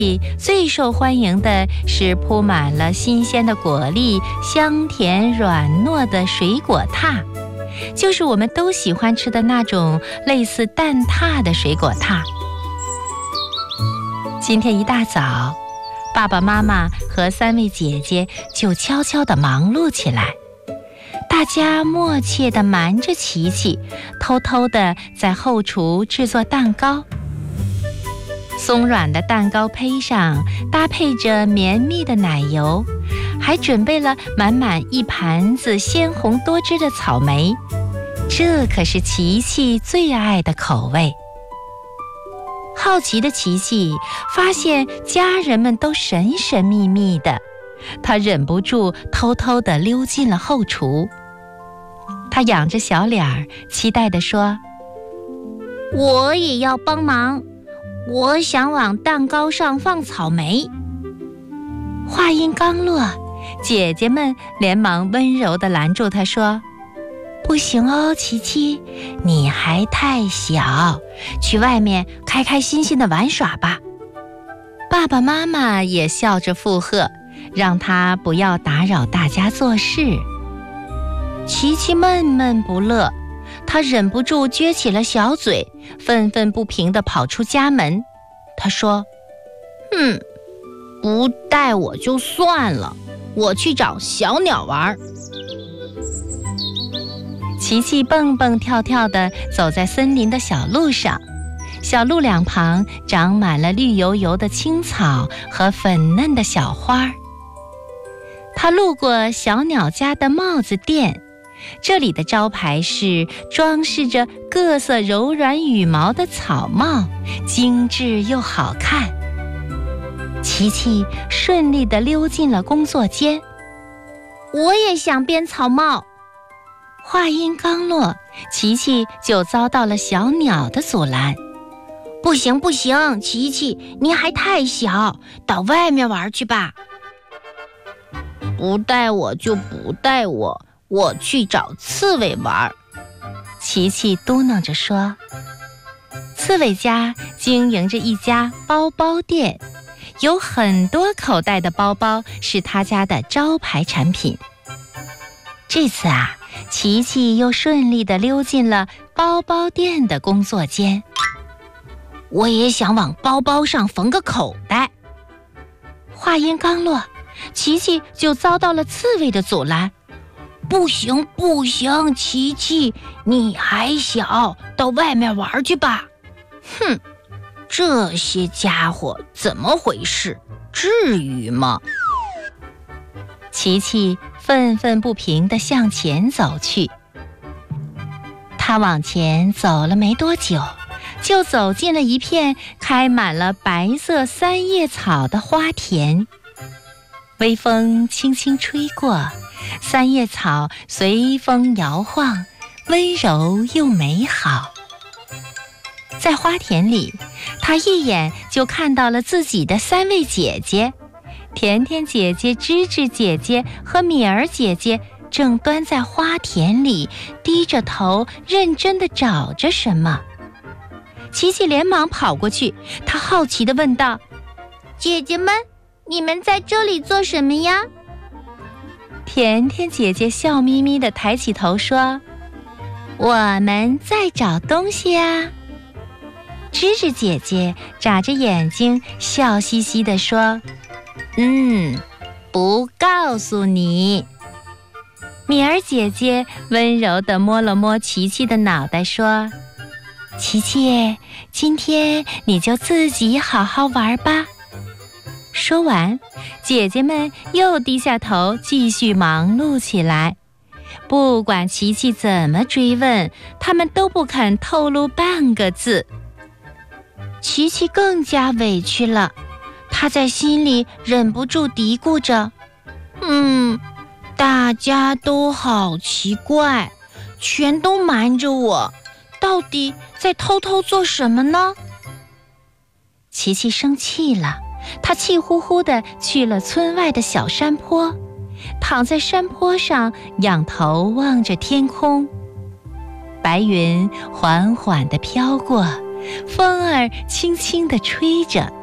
最受欢迎的是铺满了新鲜的果粒、香甜软糯的水果挞，就是我们都喜欢吃的那种类似蛋挞的水果挞。今天一大早，爸爸妈妈和3位姐姐就悄悄地忙碌起来，大家默契地瞒着琪琪，偷偷地在后厨制作蛋糕。松软的蛋糕胚上搭配着绵密的奶油，还准备了满满一盘子鲜红多汁的草莓，这可是琪琪最爱的口味。好奇的琪琪发现家人们都神神秘秘的，他忍不住偷偷地溜进了后厨。他仰着小脸儿，期待地说：“ 我也要帮忙，我想往蛋糕上放草莓。” 话音刚落，姐姐们连忙温柔地拦住他说：“不行哦，琪琪，你还太小，去外面开开心心地玩耍吧。”爸爸妈妈也笑着附和，让他不要打扰大家做事。琪琪闷闷不乐，他忍不住撅起了小嘴，愤愤不平地跑出家门。他说：“ 不带我就算了，我去找小鸟玩。” 琪琪蹦蹦跳跳地走在森林的小路上，小路两旁长满了绿油油的青草和粉嫩的小花。他路过小鸟家的帽子店，这里的招牌是装饰着各色柔软羽毛的草帽，精致又好看。琪琪顺利地溜进了工作间。 我也想编草帽。 话音刚落，琪琪就遭到了小鸟的阻拦。 不行不行，琪琪，你还太小，到外面玩去吧。不带我就不带我，我去找刺猬玩。 琪琪嘟囔着说。刺猬家经营着一家包包店，有很多口袋的包包是他家的招牌产品。这次琪琪又顺利地溜进了包包店的工作间。 我也想往包包上缝个口袋。 话音刚落，琪琪就遭到了刺猬的阻拦。 不行不行，琪琪，你还小，到外面玩去吧。这些家伙怎么回事？至于吗？ 琪琪愤愤不平地向前走去。他往前走了没多久，就走进了一片开满了白色三叶草的花田。微风轻轻吹过，三叶草随风摇晃，温柔又美好。在花田里，他一眼就看到了自己的3位姐姐。甜甜姐姐、芝芝姐姐和米儿姐姐正端在花田里，低着头认真地找着什么。琪琪连忙跑过去，她好奇地问道：“ 姐姐们，你们在这里做什么呀？” 甜甜姐姐笑眯眯地抬起头说：“我们在找东西啊。”芝芝姐姐眨着眼睛，笑嘻嘻地说：“不告诉你。”米儿姐姐温柔地摸了摸琪琪的脑袋说：“琪琪，今天你就自己好好玩吧。”说完，姐姐们又低下头继续忙碌起来。不管琪琪怎么追问，他们都不肯透露半个字。琪琪更加委屈了，她在心里忍不住嘀咕着：“大家都好奇怪，全都瞒着我，到底在偷偷做什么呢？”琪琪生气了，她气呼呼地去了村外的小山坡，躺在山坡上，仰头望着天空。白云缓缓地飘过，风儿轻轻地吹着，